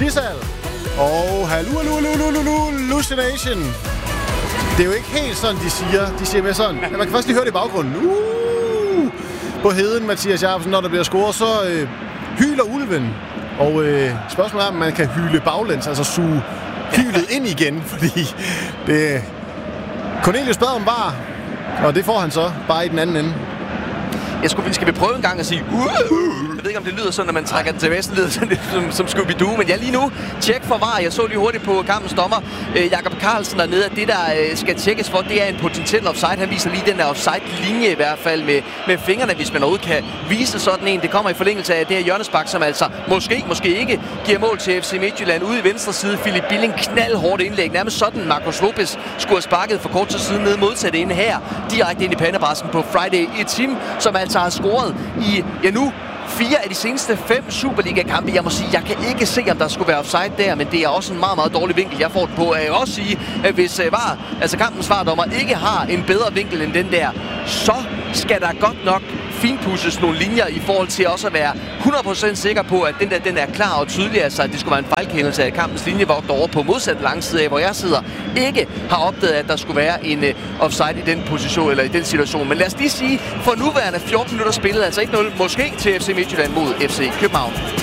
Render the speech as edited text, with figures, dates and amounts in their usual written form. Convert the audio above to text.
Sissal og Hallucination. Det er jo ikke helt sådan, de siger. De siger mere sådan. Man kan først lige høre det i baggrunden. På heden, Mathias Jacobsen, når der bliver scoret, så hyler ulven. Og spørgsmålet er, om man kan hyle baglæns, altså suge hylet ind igen, fordi det Cornelius bad om var, og det får han så bare i den anden ende. Skal vi prøve en gang at sige Jeg ved ikke, om det lyder sådan, når man trækker den til vesten, lyder sådan lidt som Scooby-Doo, men lige nu, tjek for VAR. Jeg så lige hurtigt på kampens dommer, Jakob Carlsen dernede, at det, der skal tjekkes for, det er en potentiel offside. Han viser lige den der offside-linje i hvert fald med fingrene, hvis man overhovedet kan vise sådan en. Det kommer i forlængelse af det her hjørnespark, som altså måske ikke giver mål til FC Midtjylland. Ude i venstre side, Philip Billing knaldhårdt indlæg. Nærmest sådan, Marcos Lopez skulle have sparket for kort tid siden nede modsatte inde her. Direkte ind i pandebrasken på Friday Etim, som altså har scoret i, nu 4 af de seneste 5 Superliga-kampe. Jeg må sige, jeg kan ikke se, om der skulle være offside der, men det er også en meget, meget dårlig vinkel, jeg får den på. Jeg vil også sige, at hvis kampens VAR-dommer ikke har en bedre vinkel end den der, så skal der godt nok finpudses nogle linjer i forhold til også at være 100% sikker på, at den er klar og tydelig. Altså, at det skulle være en fejlkendelse af kampens linjevogter over på modsat langside af, hvor jeg sidder, ikke har opdaget, at der skulle være en offside i den position eller i den situation. Men lad os lige sige, for nuværende 14 minutter spillet, altså 1-0 måske til FC Midtjylland mod FC København.